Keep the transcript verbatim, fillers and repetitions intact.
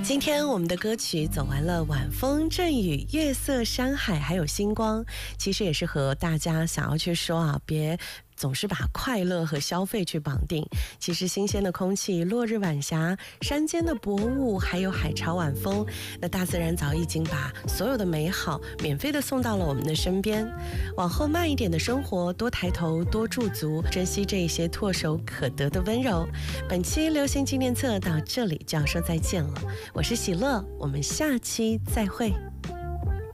今天我们的歌曲走完了晚风阵雨、月色山海还有星光，其实也是和大家想要去说啊，别总是把快乐和消费去绑定。其实新鲜的空气、落日晚霞、山间的薄雾，还有海潮晚风，那大自然早已经把所有的美好免费的送到了我们的身边。往后慢一点的生活，多抬头，多驻足，珍惜这一些唾手可得的温柔。本期流行纪念册到这里就要说再见了，我是喜乐，我们下期再会。